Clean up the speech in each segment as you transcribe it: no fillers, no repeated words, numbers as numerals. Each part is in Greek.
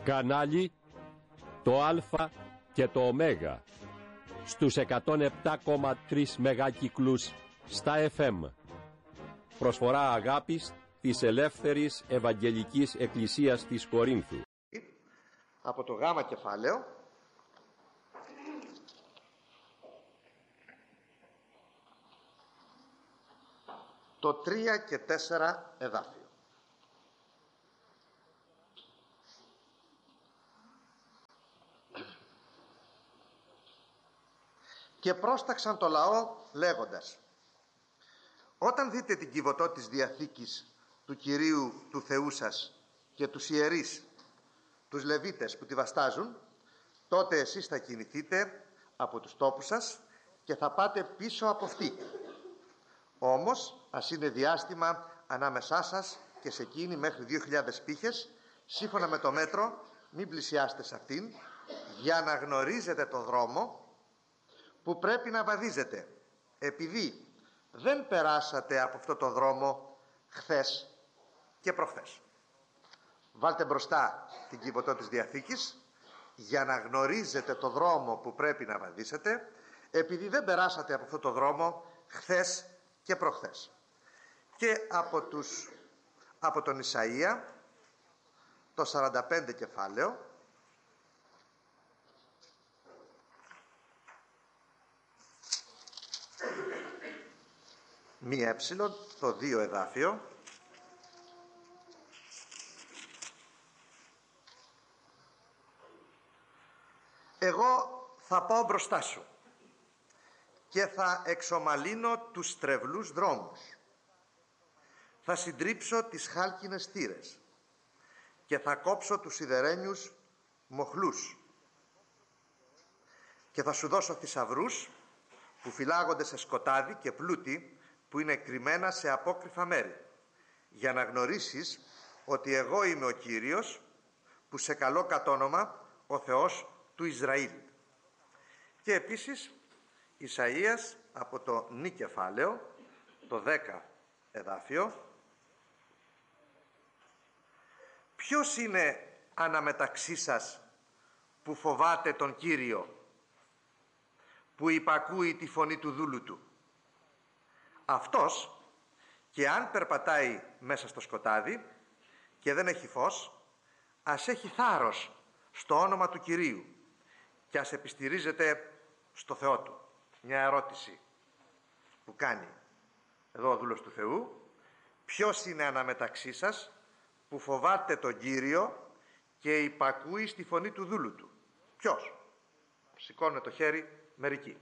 Κανάλι το Α και το Ω στους 107,3 μεγάκυκλους στα FM. Προσφορά αγάπης της Ελεύθερης Ευαγγελικής Εκκλησίας της Κορίνθου. Από το Γ κεφάλαιο το 3 και 4 εδάφιο. Και πρόσταξαν το λαό λέγοντας: όταν δείτε την κυβωτό της Διαθήκης του Κυρίου του Θεού σας και τους ιερείς, τους Λεβίτες που τη βαστάζουν, τότε εσείς θα κινηθείτε από τους τόπους σας και θα πάτε πίσω από αυτή. Όμως ας είναι διάστημα ανάμεσά σας και σε εκείνη μέχρι 2.000 πύχες, σύμφωνα με το μέτρο, μην πλησιάσετε σε αυτήν, για να γνωρίζετε το δρόμο που πρέπει να βαδίζετε, επειδή δεν περάσατε από αυτό το δρόμο χθες και προχθές. Βάλτε μπροστά την κυβωτό της Διαθήκης για να γνωρίζετε το δρόμο που πρέπει να βαδίσετε, επειδή δεν περάσατε από αυτό το δρόμο χθες και προχθές. Και από τον Ισαΐα το 45 κεφάλαιο, μη έψιλον, το 2 εδάφιο. Εγώ θα πάω μπροστά σου και θα εξομαλύνω τους στρεβλούς δρόμους, θα συντρίψω τις χάλκινες θύρες και θα κόψω τους σιδερένιους μοχλούς και θα σου δώσω θησαυρούς που φυλάγονται σε σκοτάδι και πλούτη που είναι κρυμμένα σε απόκρυφα μέρη, για να γνωρίσεις ότι εγώ είμαι ο Κύριος που σε καλώ κατ' όνομα, ο Θεός του Ισραήλ. Και επίσης Ισαΐας από το νη κεφάλαιο, το 10 εδάφιο. Ποιος είναι αναμεταξύ σας που φοβάται τον Κύριο, που υπακούει τη φωνή του δούλου του? Αυτός, και αν περπατάει μέσα στο σκοτάδι και δεν έχει φως, ας έχει θάρρος στο όνομα του Κυρίου και ας επιστηρίζεται στο Θεό του. Μια ερώτηση που κάνει εδώ ο δούλος του Θεού: ποιος είναι αναμεταξύ σας που φοβάται τον Κύριο και υπακούει στη φωνή του δούλου του? Ποιος? Σηκώνουν το χέρι μερικοί.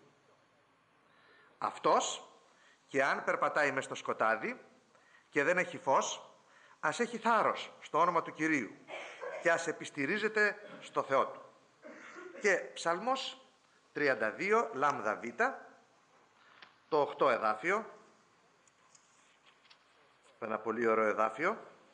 Αυτός, και αν περπατάει μες στο σκοτάδι και δεν έχει φως, ας έχει θάρρος στο όνομα του Κυρίου και ας επιστηρίζεται στο Θεό του. Και Ψαλμός 32 λάμδα β, το 8 εδάφιο, ένα πολύ ωραίο εδάφιο.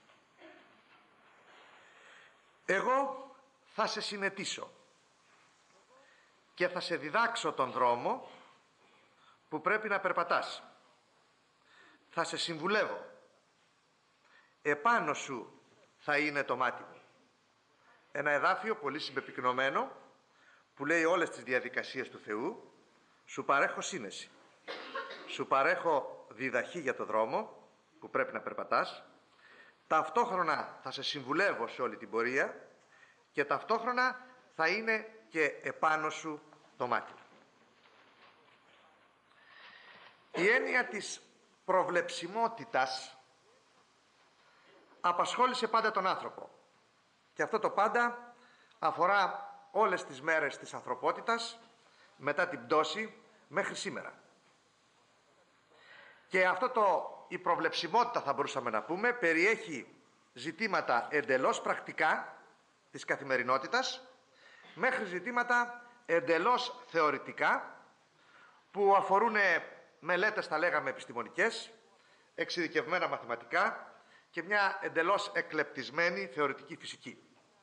Εγώ θα σε συνετίσω και θα σε διδάξω τον δρόμο που πρέπει να περπατάς. Θα σε συμβουλεύω, επάνω σου θα είναι το μάτι μου. Ένα εδάφιο πολύ συμπεπυκνωμένο που λέει όλες τις διαδικασίες του Θεού. Σου παρέχω σύνεση, σου παρέχω διδαχή για το δρόμο που πρέπει να περπατάς, ταυτόχρονα θα σε συμβουλεύω σε όλη την πορεία και ταυτόχρονα θα είναι και επάνω σου το μάτι. Η έννοια της προβλεψιμότητας απασχόλησε πάντα τον άνθρωπο, και αυτό το πάντα αφορά όλες τις μέρες της ανθρωπότητας μετά την πτώση μέχρι σήμερα. Και η προβλεψιμότητα, θα μπορούσαμε να πούμε, περιέχει ζητήματα εντελώς πρακτικά της καθημερινότητας μέχρι ζητήματα εντελώς θεωρητικά που αφορούν μελέτες, θα λέγαμε, επιστημονικές, εξειδικευμένα μαθηματικά και μια εντελώς εκλεπτισμένη θεωρητική φυσική.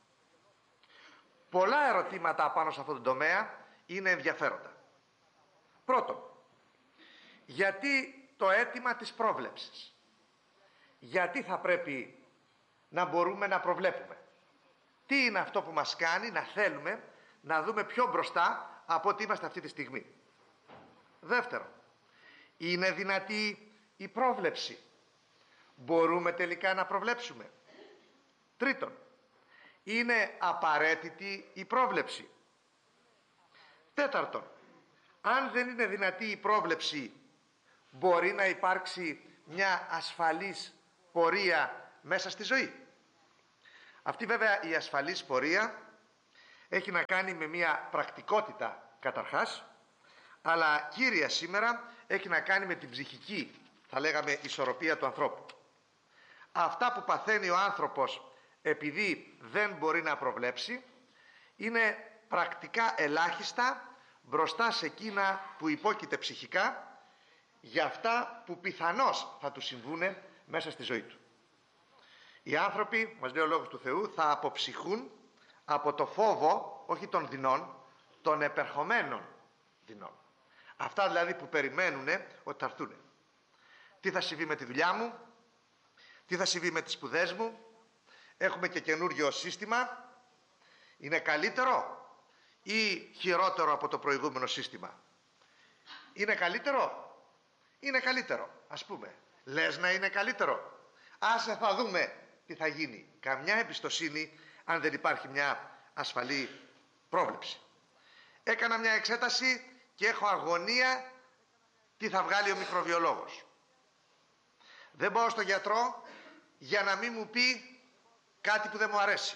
Πολλά ερωτήματα πάνω σε αυτόν τον τομέα είναι ενδιαφέροντα. Πρώτον, γιατί το αίτημα της πρόβλεψης? Γιατί θα πρέπει να μπορούμε να προβλέπουμε? τι είναι αυτό που μας κάνει να θέλουμε να δούμε πιο μπροστά από ό,τι είμαστε αυτή τη στιγμή. Δεύτερον, είναι δυνατή η πρόβλεψη? Μπορούμε τελικά να προβλέψουμε? Τρίτον, είναι απαραίτητη η πρόβλεψη? Τέταρτον, αν δεν είναι δυνατή η πρόβλεψη, μπορεί να υπάρξει μια ασφαλής πορεία μέσα στη ζωή? Αυτή βέβαια η ασφαλής πορεία έχει να κάνει με μια πρακτικότητα καταρχάς, αλλά κύρια σήμερα έχει να κάνει με την ψυχική, θα λέγαμε, ισορροπία του ανθρώπου. Αυτά που παθαίνει ο άνθρωπος επειδή δεν μπορεί να προβλέψει είναι πρακτικά ελάχιστα μπροστά σε εκείνα που υπόκειται ψυχικά για αυτά που πιθανώς θα του συμβούν μέσα στη ζωή του. Οι άνθρωποι, μας λέει ο Λόγος του Θεού, θα αποψυχούν από το φόβο, όχι των δεινών, των επερχομένων δεινών. Αυτά δηλαδή που περιμένουν ότι θα έρθουν. Τι θα συμβεί με τη δουλειά μου, τι θα συμβεί με τις σπουδές μου, έχουμε και καινούριο σύστημα, είναι καλύτερο ή χειρότερο από το προηγούμενο σύστημα? Είναι καλύτερο? Είναι καλύτερο, ας πούμε. Λες να είναι καλύτερο? Άσε, θα δούμε τι θα γίνει. Καμιά εμπιστοσύνη αν δεν υπάρχει μια ασφαλή πρόβλεψη. Έκανα μια εξέταση και έχω αγωνία τι θα βγάλει ο μικροβιολόγος. Δεν πάω στον γιατρό για να μην μου πει κάτι που δεν μου αρέσει.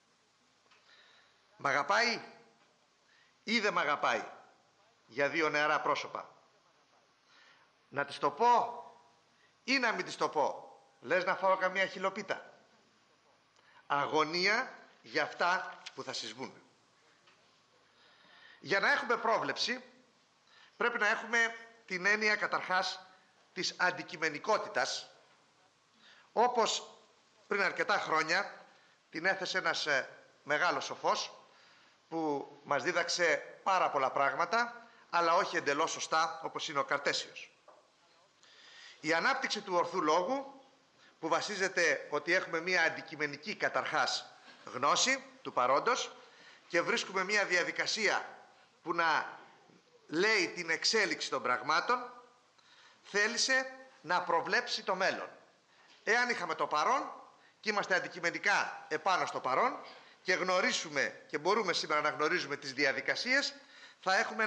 Μ' αγαπάει ή δεν μ' αγαπάει? Για δύο νεαρά πρόσωπα. Να της το πω ή να μην της το πω? Λες να φάω καμία χιλοπίτα? Αγωνία για αυτά που θα συμβούν. Για να έχουμε πρόβλεψη πρέπει να έχουμε την έννοια καταρχάς της αντικειμενικότητας, όπως πριν αρκετά χρόνια την έθεσε ένας μεγάλος σοφός που μας δίδαξε πάρα πολλά πράγματα, αλλά όχι εντελώς σωστά, όπως είναι ο Καρτέσιος. Η ανάπτυξη του ορθού λόγου, που βασίζεται ότι έχουμε μία αντικειμενική καταρχάς γνώση του παρόντος και βρίσκουμε μία διαδικασία που να λέει την εξέλιξη των πραγμάτων, θέλησε να προβλέψει το μέλλον. Εάν είχαμε το παρόν και είμαστε αντικειμενικά επάνω στο παρόν και γνωρίσουμε και μπορούμε σήμερα να γνωρίζουμε τις διαδικασίες, θα έχουμε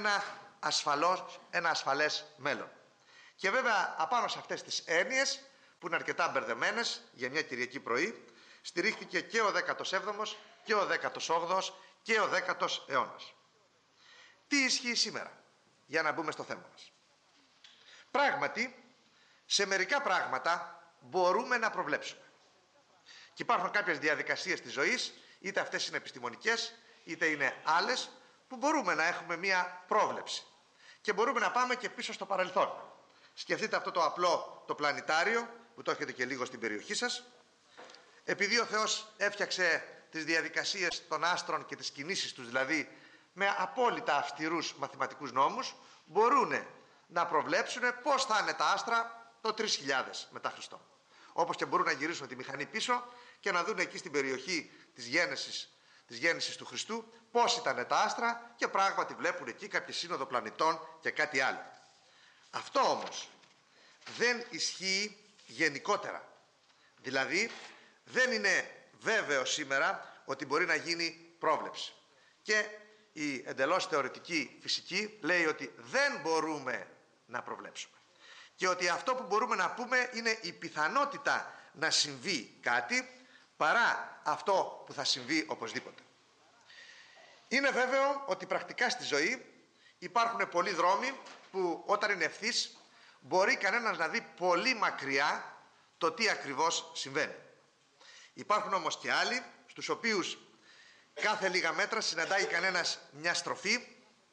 ένα ασφαλές μέλλον. Και βέβαια απάνω σε αυτές τις έννοιες, που είναι αρκετά μπερδεμένες για μια Κυριακή πρωί, στηρίχθηκε και ο 17ος και ο 18ος και ο 10ος αιώνας. Τι ισχύει σήμερα, για να μπούμε στο θέμα μας? Πράγματι, σε μερικά πράγματα μπορούμε να προβλέψουμε. Και υπάρχουν κάποιες διαδικασίες της ζωής, είτε αυτές είναι επιστημονικές, είτε είναι άλλες, που μπορούμε να έχουμε μία πρόβλεψη. Και μπορούμε να πάμε και πίσω στο παρελθόν. Σκεφτείτε αυτό το απλό το πλανητάριο, που το έχετε και λίγο στην περιοχή σας. Επειδή ο Θεός έφτιαξε τις διαδικασίες των άστρων και τις κινήσεις τους, δηλαδή με απόλυτα αυστηρούς μαθηματικούς νόμους, μπορούν να προβλέψουν πώς θα είναι τα άστρα το 3000 μετά Χριστό. Όπως και μπορούν να γυρίσουν τη μηχανή πίσω και να δουν εκεί στην περιοχή της γέννησης του Χριστού πώς ήταν τα άστρα, και πράγματι βλέπουν εκεί κάποια σύνοδο πλανητών και κάτι άλλο. Αυτό όμως δεν ισχύει γενικότερα. Δηλαδή δεν είναι βέβαιο σήμερα ότι μπορεί να γίνει πρόβλεψη. Και η εντελώς θεωρητική φυσική λέει ότι δεν μπορούμε να προβλέψουμε. Και ότι αυτό που μπορούμε να πούμε είναι η πιθανότητα να συμβεί κάτι παρά αυτό που θα συμβεί οπωσδήποτε. Είναι βέβαιο ότι πρακτικά στη ζωή υπάρχουν πολλοί δρόμοι που όταν είναι ευθύς μπορεί κανένας να δει πολύ μακριά το τι ακριβώς συμβαίνει. Υπάρχουν όμως και άλλοι στους οποίους κάθε λίγα μέτρα συναντάει κανένας μια στροφή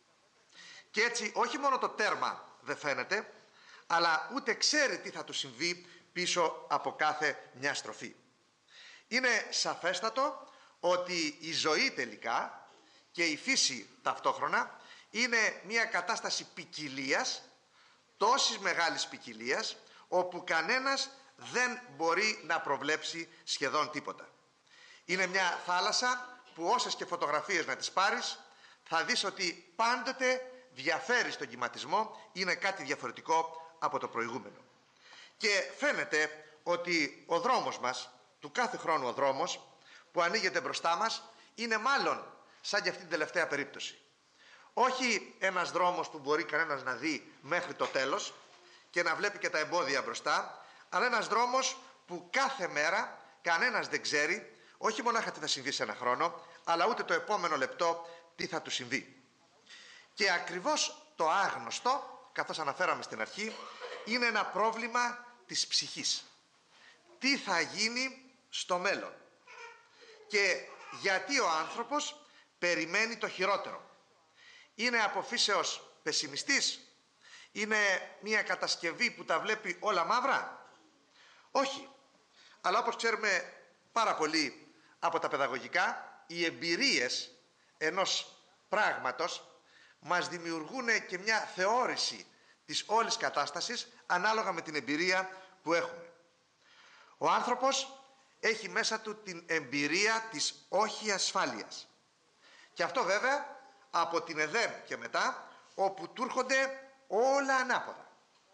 και έτσι όχι μόνο το τέρμα δεν φαίνεται, αλλά ούτε ξέρει τι θα του συμβεί πίσω από κάθε μια στροφή. Είναι σαφέστατο ότι η ζωή τελικά και η φύση ταυτόχρονα είναι μια κατάσταση ποικιλίας, τόσης μεγάλης ποικιλίας, όπου κανένας δεν μπορεί να προβλέψει σχεδόν τίποτα. Είναι μια θάλασσα που όσες και φωτογραφίες να τις πάρεις, θα δεις ότι πάντοτε διαφέρει στον κυματισμό, είναι κάτι διαφορετικό από το προηγούμενο. Και φαίνεται ότι ο δρόμος μας, του κάθε χρόνου ο δρόμος που ανοίγεται μπροστά μας, είναι μάλλον σαν και αυτή την τελευταία περίπτωση. Όχι ένας δρόμος που μπορεί κανένας να δει μέχρι το τέλος και να βλέπει και τα εμπόδια μπροστά, αλλά ένας δρόμος που κάθε μέρα κανένας δεν ξέρει, όχι μονάχα τι θα συμβεί σε ένα χρόνο, αλλά ούτε το επόμενο λεπτό τι θα του συμβεί. Και ακριβώς το άγνωστο, καθώς αναφέραμε στην αρχή, είναι ένα πρόβλημα της ψυχής. Τι θα γίνει στο μέλλον και γιατί ο άνθρωπος περιμένει το χειρότερο. Είναι από φύσεως πεσημιστής, είναι μια κατασκευή που τα βλέπει όλα μαύρα. Όχι, αλλά όπως ξέρουμε πάρα πολύ από τα παιδαγωγικά, οι εμπειρίες ενός πράγματος μας δημιουργούν και μια θεώρηση της όλης κατάστασης ανάλογα με την εμπειρία που έχουμε. Ο άνθρωπος έχει μέσα του την εμπειρία της όχι ασφάλειας. Και αυτό βέβαια από την Εδέμ και μετά, όπου του έρχονται όλα ανάποδα.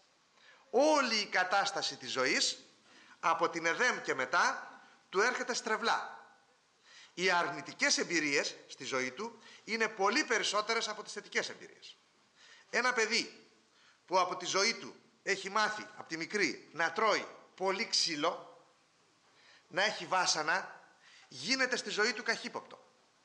Όλη η κατάσταση της ζωής από την Εδέμ και μετά του έρχεται στρεβλά. Οι αρνητικές εμπειρίες στη ζωή του είναι πολύ περισσότερες από τις θετικές εμπειρίες. Ένα παιδί που από τη ζωή του έχει μάθει από τη μικρή να τρώει πολύ ξύλο, να έχει βάσανα, γίνεται στη ζωή του καχύποπτο.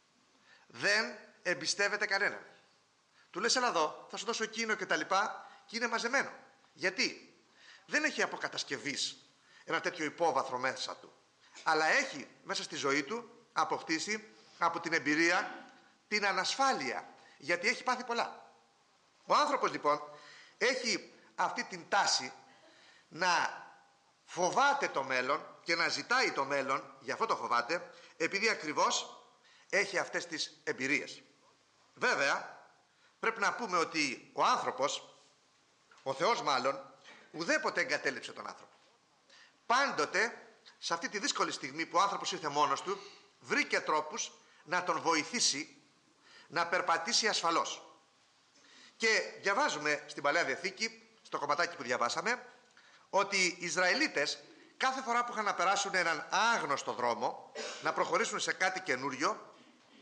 Δεν εμπιστεύεται κανέναν. Του λες έλα εδώ, θα σου δώσω εκείνο και τα λοιπά, και είναι μαζεμένο. Γιατί? Δεν έχει από κατασκευής ένα τέτοιο υπόβαθρο μέσα του, αλλά έχει μέσα στη ζωή του αποκτήσει από την εμπειρία την ανασφάλεια, γιατί έχει πάθει πολλά. Ο άνθρωπος λοιπόν έχει αυτή την τάση να φοβάται το μέλλον και να ζητάει το μέλλον, γι' αυτό το φοβάται, επειδή ακριβώς έχει αυτές τις εμπειρίες. Βέβαια, πρέπει να πούμε ότι ο άνθρωπος, ο Θεός μάλλον, ουδέποτε εγκατέλειψε τον άνθρωπο. Πάντοτε, σε αυτή τη δύσκολη στιγμή που ο άνθρωπος ήρθε μόνος του, βρήκε τρόπους να τον βοηθήσει να περπατήσει ασφαλώς. Και διαβάζουμε στην Παλαιά Διαθήκη, στο κομματάκι που διαβάσαμε, ότι οι Ισραηλίτες κάθε φορά που είχαν να περάσουν έναν άγνωστο δρόμο, να προχωρήσουν σε κάτι καινούριο,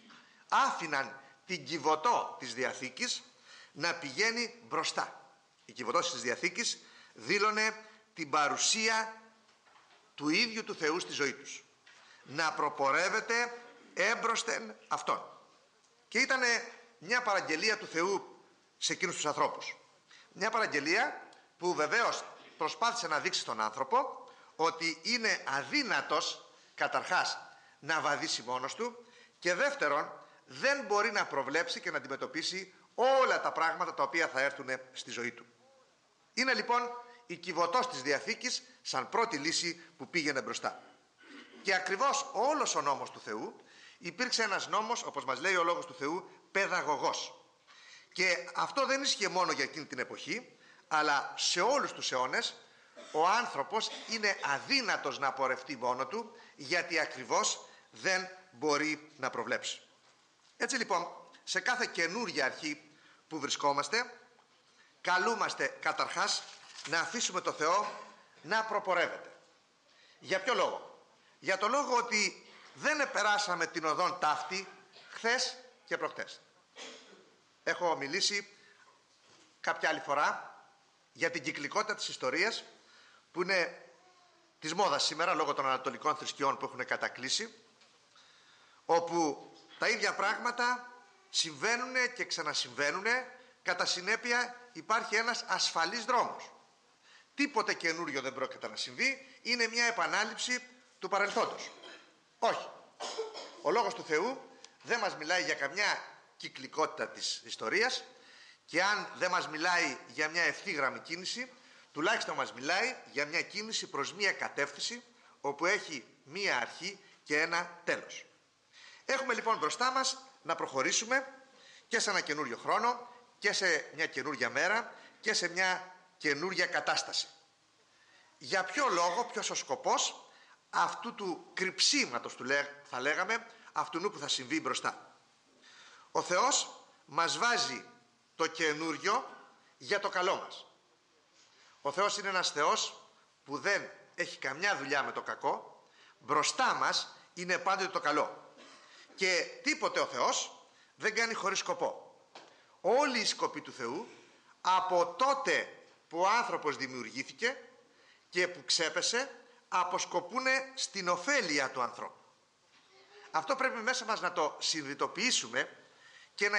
άφηναν την Κιβωτό της Διαθήκης να πηγαίνει μπροστά. Η Κιβωτός της Διαθήκης δήλωνε την παρουσία του ίδιου του Θεού στη ζωή τους. Να προπορεύεται έμπροσθεν Αυτόν. Και ήταν μια παραγγελία του Θεού σε εκείνους τους ανθρώπους. Μια παραγγελία που βεβαίως προσπάθησε να δείξει στον άνθρωπο ότι είναι αδύνατος καταρχάς να βαδίσει μόνος του και δεύτερον δεν μπορεί να προβλέψει και να αντιμετωπίσει όλα τα πράγματα τα οποία θα έρθουν στη ζωή του. Είναι λοιπόν η Κιβωτός της Διαθήκης σαν πρώτη λύση που πήγαινε μπροστά. Και ακριβώς όλος ο νόμος του Θεού υπήρξε ένας νόμος, όπως μας λέει ο Λόγος του Θεού, παιδαγωγός. Και αυτό δεν ίσχυε μόνο για εκείνη την εποχή, αλλά σε όλους τους αιώνες ο άνθρωπος είναι αδύνατος να πορευτεί μόνο του, γιατί ακριβώς δεν μπορεί να προβλέψει. Έτσι λοιπόν, σε κάθε καινούργια αρχή που βρισκόμαστε, καλούμαστε καταρχάς να αφήσουμε το Θεό να προπορεύεται. Για ποιο λόγο? Για το λόγο ότι δεν επεράσαμε την οδόν ταύτη χθες και προχτές. Έχω μιλήσει κάποια άλλη φορά για την κυκλικότητα της ιστορίας που είναι της μόδας σήμερα λόγω των ανατολικών θρησκειών που έχουν κατακλείσει, όπου τα ίδια πράγματα συμβαίνουν και ξανασυμβαίνουν, κατά συνέπεια υπάρχει ένας ασφαλής δρόμος. Τίποτε καινούριο δεν πρόκειται να συμβεί, είναι μια επανάληψη του παρελθόντος. Όχι. Ο Λόγος του Θεού δεν μας μιλάει για καμιά κυκλικότητα της ιστορίας και αν δεν μας μιλάει για μια ευθύγραμμη κίνηση, τουλάχιστον μας μιλάει για μια κίνηση προς μια κατεύθυνση όπου έχει μια αρχή και ένα τέλος. Έχουμε λοιπόν μπροστά μας να προχωρήσουμε και σε ένα καινούριο χρόνο και σε μια καινούρια μέρα και σε μια καινούρια κατάσταση. Για ποιο λόγο, ποιος ο σκοπός αυτού του κρυψίματος θα λέγαμε, αυτού που θα συμβεί μπροστά. Ο Θεός μας βάζει το καινούριο για το καλό μας. Ο Θεός είναι ένας Θεός που δεν έχει καμιά δουλειά με το κακό. Μπροστά μας είναι πάντοτε το καλό. Και τίποτε ο Θεός δεν κάνει χωρίς σκοπό. Όλοι οι σκοποί του Θεού από τότε που ο άνθρωπος δημιουργήθηκε και που ξέπεσε αποσκοπούν στην ωφέλεια του ανθρώπου. Αυτό πρέπει μέσα μας να το συνειδητοποιήσουμε